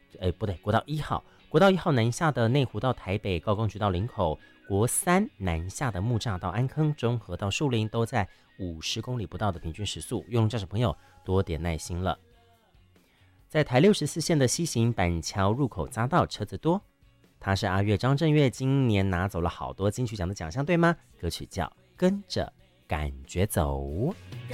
不对，国道1号，国道1号南下的内湖到台北，高工局到林口，国3南下的木栅到安坑，中和到树林，都在50公里不到的平均时速，用驾驶朋友多点耐心了。在台64线的西行板桥入口匝道车子多，他是阿月张震岳，今年拿走了好多金曲奖的奖项，对吗？歌曲叫《跟着感觉走》。